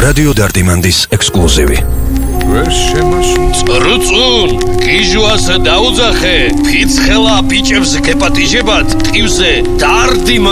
რადიო დარდიმანდის ექსკლუზივი. Წრუწუნ, გიჟუას დაუძახე, ფიცხელა ბიჭებს გეპატიჟებათ, ტივზე დარდიმან